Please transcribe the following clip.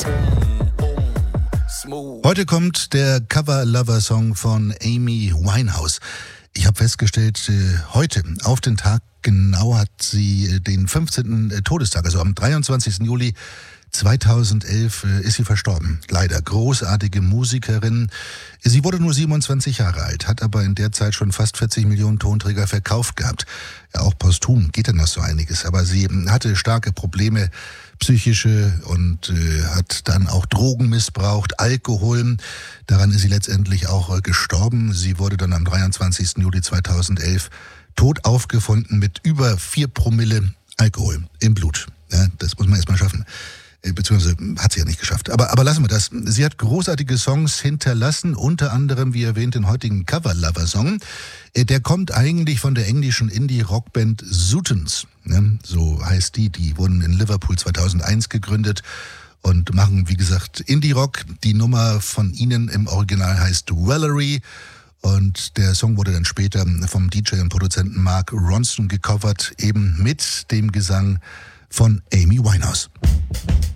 Heute kommt der Cover-Lover-Song von Amy Winehouse. Ich habe festgestellt, heute auf den Tag genau hat sie den 15. Todestag, also am 23. Juli 2011 ist sie verstorben. Leider. Großartige Musikerin. Sie wurde nur 27 Jahre alt, hat aber in der Zeit schon fast 40 Millionen Tonträger verkauft gehabt. Ja, auch posthum geht dann noch so einiges. Aber sie hatte starke Probleme, psychische, und hat dann auch Drogen missbraucht, Alkohol. Daran ist sie letztendlich auch gestorben. Sie wurde dann am 23. Juli 2011 tot aufgefunden mit über 4 Promille Alkohol im Blut. Ja, das muss man erstmal schaffen. Beziehungsweise hat sie ja nicht geschafft. Aber lassen wir das. Sie hat großartige Songs hinterlassen, unter anderem, wie erwähnt, den heutigen Cover-Lover-Song. Der kommt eigentlich von der englischen Indie-Rockband Zootons. So heißt die. Die wurden in Liverpool 2001 gegründet und machen, wie gesagt, Indie-Rock. Die Nummer von ihnen im Original heißt Valerie. Und der Song wurde dann später vom DJ und Produzenten Mark Ronson gecovert, eben mit dem Gesang von Amy Winehouse.